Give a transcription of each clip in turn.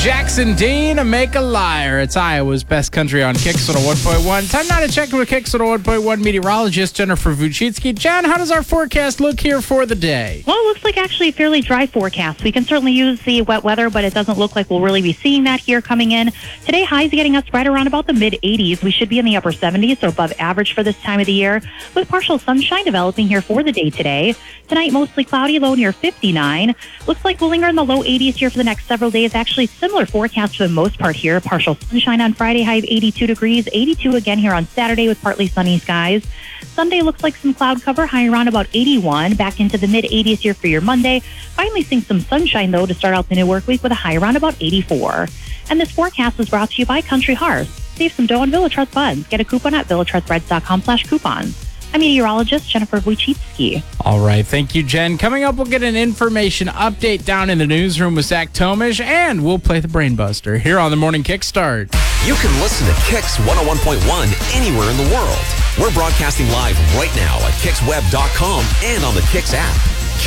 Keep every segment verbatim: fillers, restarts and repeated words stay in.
Jackson Dean, Make a Liar. It's Iowa's best country on Kix one oh one point one. Time now to check with Kix one oh one point one meteorologist Jennifer Vuchitsky. Jen, how does our forecast look here for the day? Well, it looks like actually a fairly dry forecast. We can certainly use the wet weather, but it doesn't look like we'll really be seeing that here coming in. Today, highs getting us right around about the mid eighties. We should be in the upper seventies, so above average for this time of the year, with partial sunshine developing here for the day today. Tonight, mostly cloudy, low near fifty-nine. Looks like we'll linger in the low eighties here for the next several days. Actually, similar forecast for the most part here. Partial sunshine on Friday, high of eighty-two degrees. eighty-two again here on Saturday with partly sunny skies. Sunday looks like some cloud cover, high around about eighty-one. Back into the mid eighties here for your Monday. Finally seeing some sunshine, though, to start out the new work week with a high around about eighty-four. And this forecast is brought to you by Country Hearth. Save some dough on Villa Trust buns. Get a coupon at villatrustbreads.com slash coupons. I'm meteorologist Jennifer Wojcicki. All right, thank you, Jen. Coming up, we'll get an information update down in the newsroom with Zach Tomish, and we'll play the Brain Buster here on the Morning Kickstart. You can listen to Kix one oh one point one anywhere in the world. We're broadcasting live right now at kix web dot com and on the Kix app.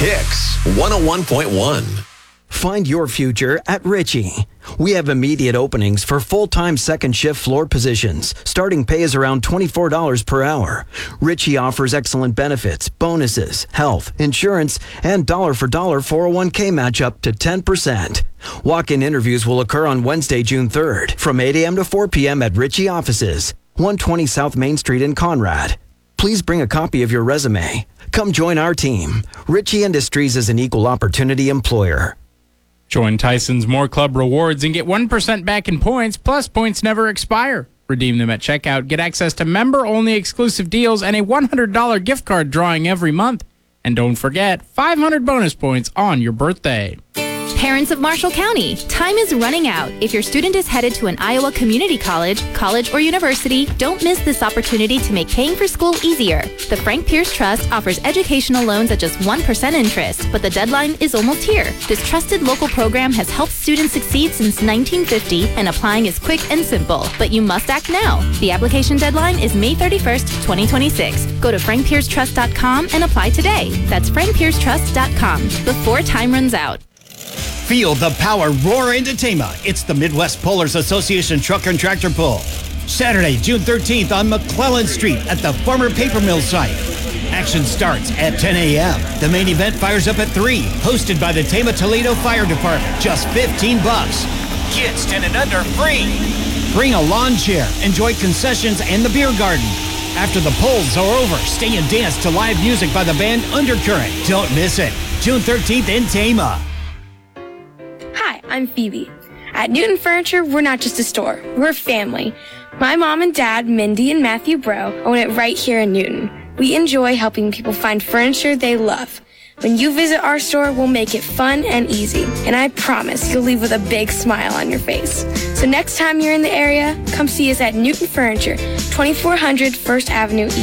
Kix one oh one point one. Find your future at Ritchie. We have immediate openings for full-time second shift floor positions. Starting pay is around twenty-four dollars per hour. Ritchie offers excellent benefits, bonuses, health, insurance, and dollar-for-dollar four oh one k match up to ten percent. Walk-in interviews will occur on Wednesday, June third from eight a.m. to four p.m. at Ritchie offices, one twenty South Main Street in Conrad. Please bring a copy of your resume. Come join our team. Ritchie Industries is an equal opportunity employer. Join Tyson's More Club Rewards and get one percent back in points, plus points never expire. Redeem them at checkout. Get access to member-only exclusive deals and a one hundred dollars gift card drawing every month. And don't forget, five hundred bonus points on your birthday. Parents of Marshall County, time is running out. If your student is headed to an Iowa community college, college, or university, don't miss this opportunity to make paying for school easier. The Frank Pierce Trust offers educational loans at just one percent interest, but the deadline is almost here. This trusted local program has helped students succeed since nineteen fifty, and applying is quick and simple. But you must act now. The application deadline is May thirty-first, twenty twenty-six. Go to frank pierce trust dot com and apply today. That's frank pierce trust dot com before time runs out. Feel the power roar into Tama. It's the Midwest Pullers Association Truck and Tractor Pull. Saturday, June thirteenth on McClellan Street at the Farmer Paper Mill site. Action starts at ten a.m. The main event fires up at three, hosted by the Tama Toledo Fire Department. Just fifteen bucks. Kids ten and under free. Bring a lawn chair, enjoy concessions and the beer garden. After the polls are over, stay and dance to live music by the band Undercurrent. Don't miss it. June thirteenth in Tama. Hi, I'm Phoebe. At Newton Furniture, we're not just a store, we're a family. My mom and dad, Mindy and Matthew Bro, own it right here in Newton. We enjoy helping people find furniture they love. When you visit our store, we'll make it fun and easy. And I promise you'll leave with a big smile on your face. So next time you're in the area, come see us at Newton Furniture, twenty-four hundred First Avenue East.